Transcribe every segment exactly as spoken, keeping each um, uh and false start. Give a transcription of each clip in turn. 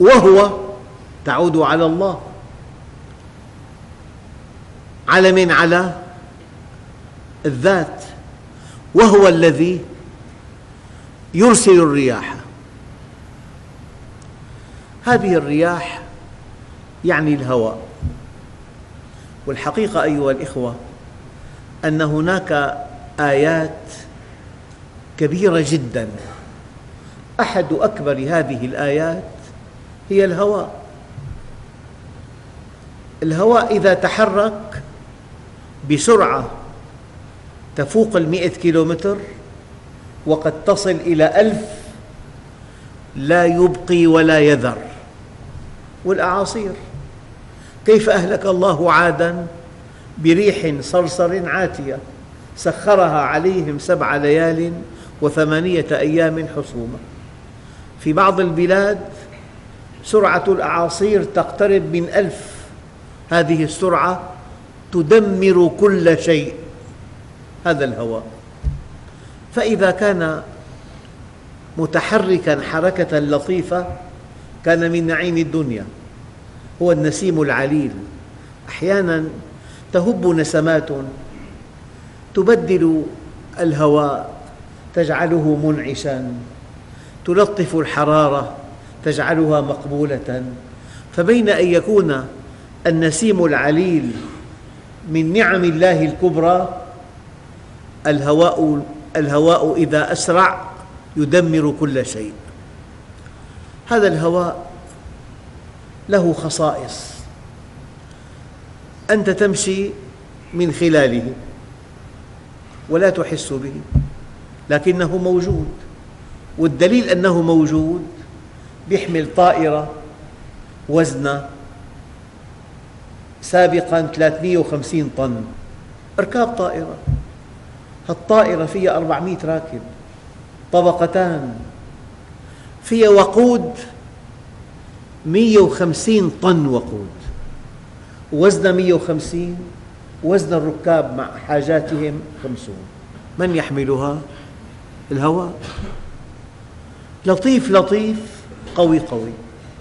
وهو تعود على الله. على من؟ على الذات. وهو الذي يرسل الرياح. هذه الرياح يعني الهواء. والحقيقة أيها الإخوة أن هناك آيات كبيرة جداً، أحد أكبر هذه الآيات هي الهواء. الهواء إذا تحرك بسرعة تفوق المئة كيلومتر وقد تصل إلى ألف لا يبقي ولا يذر. والأعاصير، كيف أهلك الله عاداً بريح صرصر عاتية سخرها عليهم سبع ليال وثمانية أيام حسوما. في بعض البلاد سرعة الأعاصير تقترب من ألف. هذه السرعة تدمر كل شيء. هذا الهواء. فإذا كان متحركاً حركة لطيفة كان من نعيم الدنيا. هو النسيم العليل. أحياناً تهب نسمات تبدل الهواء تجعله منعشاً، تلطف الحرارة تجعلها مقبولة. فبين أن يكون النسيم العليل من نعم الله الكبرى، الهواء, الهواء إذا أسرع يدمر كل شيء. هذا الهواء له خصائص أنت تمشي من خلاله ولا تحس به، لكنه موجود. والدليل أنه موجود يحمل طائرة وزنها سابقاً ثلاثمئة وخمسين طن، إركاب طائرة. الطائرة فيها أربعمئة راكب، طبقتان، فيها وقود مئة وخمسين طن وقود، وزنها مئة وخمسين، وزن الركاب مع حاجاتهم خمسون. من يحملها؟ الهواء. لطيف لطيف، قوي قوي.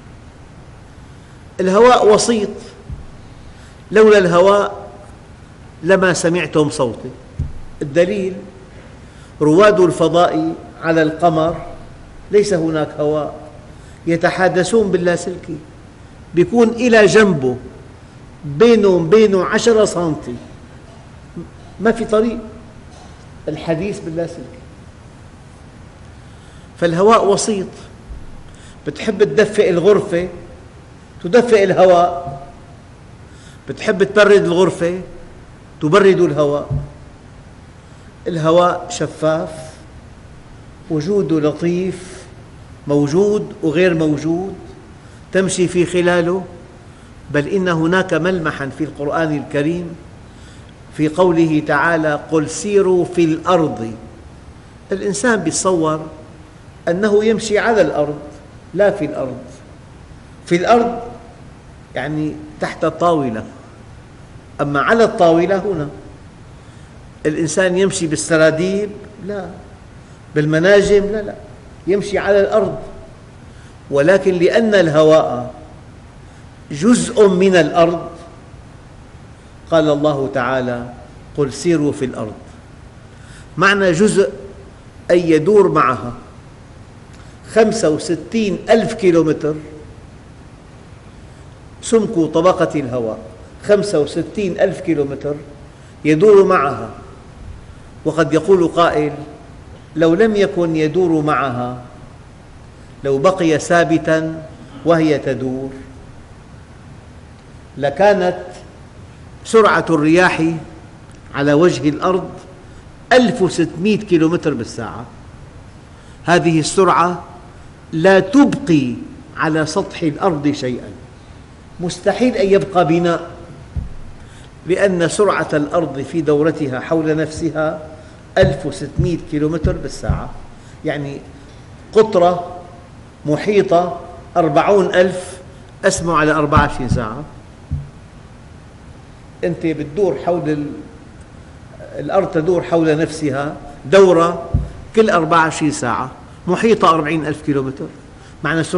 الهواء وسيط. لولا الهواء لما سمعتم صوتي. الدليل رواد الفضاء على القمر ليس هناك هواء، يتحادثون باللاسلكي، بيكون إلى جنبه بينه وبينه عشرة سنتي، ما في طريق الحديث باللاسلكي. فالهواء وسيط. بتحب تدفئ الغرفة تدفئ الهواء، بتحب تبرد الغرفة تبرد الهواء. الهواء شفاف، وجوده لطيف، موجود وغير موجود، تمشي في خلاله. بل إن هناك ملمحاً في القرآن الكريم في قوله تعالى: قل سيروا في الأرض. الإنسان يتصور أنه يمشي على الأرض، لا في الأرض. في الأرض يعني تحت الطاولة، أما على الطاولة هنا. الإنسان يمشي بالسراديب؟ لا. بالمناجم؟ لا لا، يمشي على الأرض. ولكن لأن الهواء جزء من الأرض قال الله تعالى: قل سيروا في الأرض. معنى جزء أي يدور معها. خمسة وستين ألف كيلومتر سمك طبقة الهواء، خمسة وستين ألف كيلومتر يدور معها. وقد يقول قائل: لو لم يكن يدور معها، لو بقي ثابتاً وهي تدور، لكانت سرعة الرياح على وجه الأرض ألف وستمئة كيلومتر بالساعة. هذه السرعة لا تبقي على سطح الأرض شيئاً. مستحيل أن يبقى بناء، لأن سرعة الأرض في دورتها حول نفسها ألف وستمئة كيلومتر بالساعة، يعني قطرة محيطة أربعون ألف أسمع على أربعة وعشرين ساعة. أنت بتدور حول الأرض، تدور حول نفسها دورة كل أربعة وعشرين ساعة، محيطة أربعين ألف كيلومتر. معنى